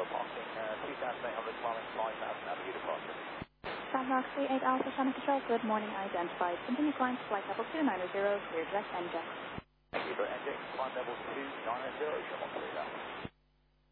parking 2,800, climbing 5,000, navigate departure. Southmark 38 Alpha, Channel Control, good morning, identified. Continue climb to flight level 290, clear direct NJAX. Thank you for NJAX, climb level 290, Sherlock 3 now.